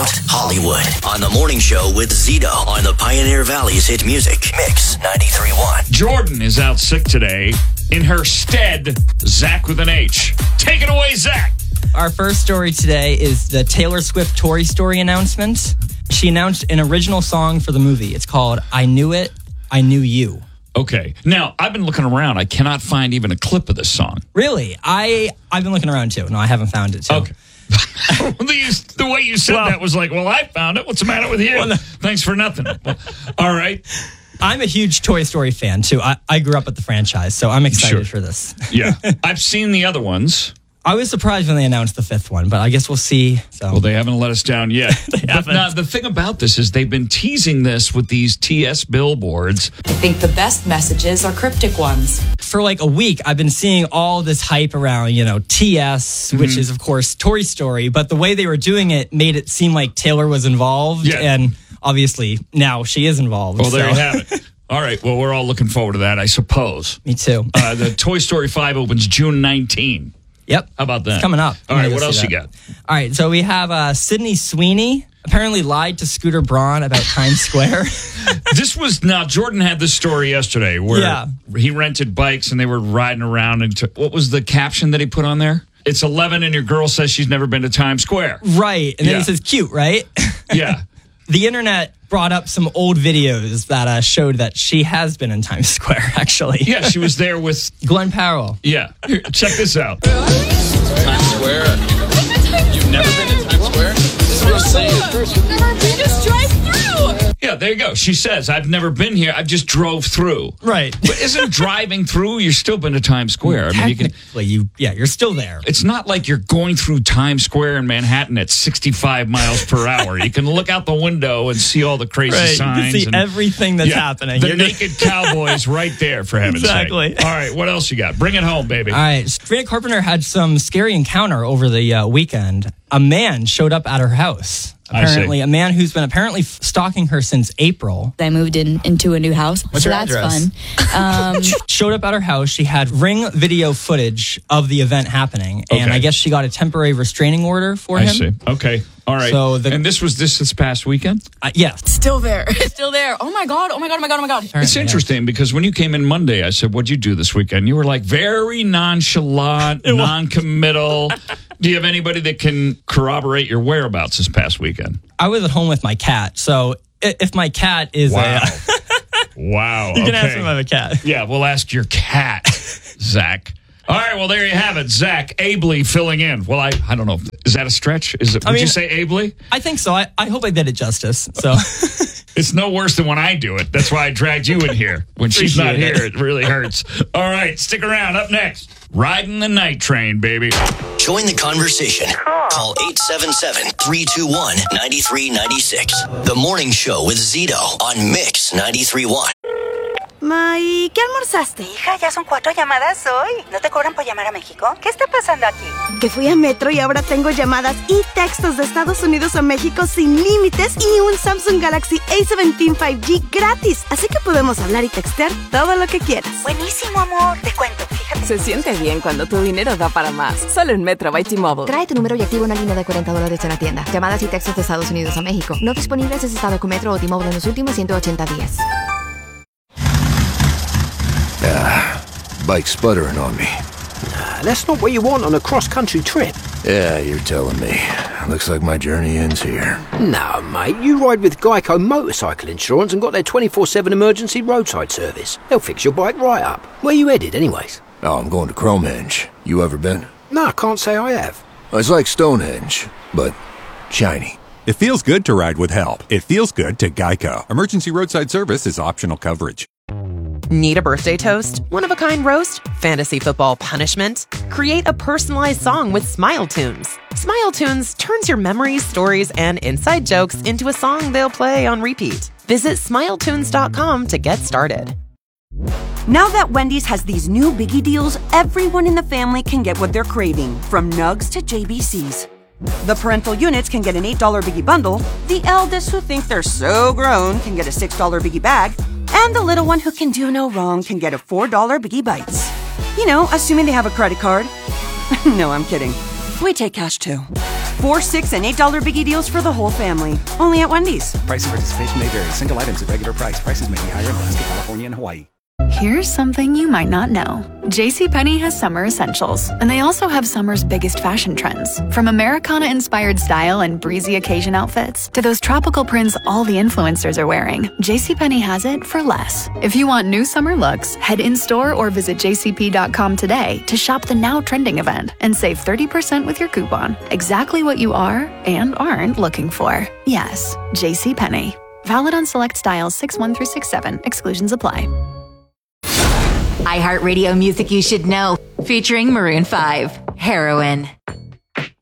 about Hollywood on the morning show with Zito on the Pioneer Valley's hit music Mix 93.1. Jordan is out sick today. In her stead, Zach with an H. Take it away, Zach. Our first story today is the Taylor Swift Toy Story announcement. She announced an original song for the movie. It's called I Knew It, I Knew You. Okay. Now, I've been looking around. I cannot find even a clip of this song. Really? I've been looking around too. No, I haven't found it too. Okay. The way you said that was like, well, I found it. What's the matter with you? Well, no. Thanks for nothing. Well, all right. I'm a huge Toy Story fan too. I grew up with the franchise, so I'm excited for this. Yeah. I've seen the other ones. I was surprised when they announced the fifth one, but I guess we'll see. So. Well, they haven't let us down yet. haven't. The thing about this is they've been teasing this with these TS billboards. I think the best messages are cryptic ones. For like a week, I've been seeing all this hype around, TS, which is, of course, Toy Story. But the way they were doing it made it seem like Taylor was involved. Yeah. And obviously, now she is involved. Well, there you have it. All right. Well, we're all looking forward to that, I suppose. Me too. The Toy Story 5 opens June 19. Yep. How about that? It's coming up. All right, what else you got? All right, so we have Sydney Sweeney apparently lied to Scooter Braun about Times Square. Jordan had this story yesterday where he rented bikes and they were riding around. And what was the caption that he put on there? It's 11 and your girl says she's never been to Times Square. Right, and then he says cute, right? Yeah. The internet brought up some old videos that showed that she has been in Times Square, actually. Yeah, she was there with Glenn Powell. Yeah. Here, check this out. Times Square. You've never been to Times Square? This is what I'm saying. You just drive through. Yeah, there you go. She says, I've never been here. I've just drove through. Right. But isn't driving through, you're still been to Times Square. I mean, you're still there. It's not like you're going through Times Square in Manhattan at 65 miles per hour. You can look out the window and see all the crazy signs. You can see everything that's happening. The naked cowboys right there, for heaven's sake. All right, what else you got? Bring it home, baby. All right. Sabrina Carpenter had some scary encounter over the weekend. A man showed up at her house. Apparently, a man who's been apparently stalking her since April. I moved into a new house, What's your that's address? fun. Showed up at her house. She had Ring video footage of the event happening, and I guess she got a temporary restraining order for him. I see. Okay. All right. So and this was this past weekend? Yeah. Still there. Still there. Oh my God. Oh my God. Oh my God. Oh my God. It's interesting because when you came in Monday, I said, what'd you do this weekend? You were like very nonchalant, non-committal. Do you have anybody that can corroborate your whereabouts this past weekend? I was at home with my cat. So if my cat is Wow. You can ask him if I have a cat. Yeah, we'll ask your cat, Zach. All right, well, there you have it. Zach ably filling in. Well, I don't know. Is that a stretch? Would you say ably? I think so. I hope I did it justice. So it's no worse than when I do it. That's why I dragged you in here. When she's not here, it really hurts. All right, stick around. Up next, riding the night train, baby. Join the conversation. Call 877-321-9396. The Morning Show with Zito on Mix 93.1. ¿Y qué almorzaste? Hija, ya son 4 llamadas hoy. ¿No te cobran por llamar a México? ¿Qué está pasando aquí? Que fui a Metro y ahora tengo llamadas y textos de Estados Unidos a México sin límites y un Samsung Galaxy A17 5G gratis. Así que podemos hablar y textear todo lo que quieras. Buenísimo, amor. Te cuento, fíjate. Se siente bien cuando tu dinero da para más. Solo en Metro by T-Mobile. Trae tu número y activa una línea de $40 en la tienda. Llamadas y textos de Estados Unidos a México. No disponibles desde estado con Metro o T-Mobile en los últimos 180 días. Bike sputtering on me. That's not what you want on a cross-country trip. Yeah, you're telling me. Looks like my journey ends here. No, mate, you ride with Geico Motorcycle Insurance and got their 24/7 emergency roadside service. They'll fix your bike right up. Where you headed, anyways? Oh, I'm going to Cromenge. You ever been? No, I can't say I have. It's like Stonehenge, but shiny. It feels good to ride with help. It feels good to Geico. Emergency roadside service is optional coverage. Need a birthday toast? One-of-a-kind roast? Fantasy football punishment? Create a personalized song with Smile Tunes. Smile Tunes turns your memories, stories, and inside jokes into a song they'll play on repeat. Visit SmileTunes.com to get started. Now that Wendy's has these new biggie deals, everyone in the family can get what they're craving, from Nugs to JBCs. The parental units can get an $8 biggie bundle, the eldest who think they're so grown can get a $6 biggie bag, and the little one who can do no wrong can get a $4 Biggie Bites. You know, assuming they have a credit card. No, I'm kidding. We take cash too. 4, $6, and $8 biggie deals for the whole family. Only at Wendy's. Price and participation may vary. Single items at regular price. Prices may be higher in Alaska, California, and Hawaii. Here's something you might not know. JCPenney has summer essentials, and they also have summer's biggest fashion trends. From Americana-inspired style and breezy occasion outfits to those tropical prints all the influencers are wearing, JCPenney has it for less. If you want new summer looks, head in-store or visit jcp.com today to shop the now trending event and save 30% with your coupon. Exactly what you are and aren't looking for. Yes, JCPenney. Valid on select styles 6-1 through 6-7. Exclusions apply. iHeartRadio music you should know, featuring Maroon 5, Heroin.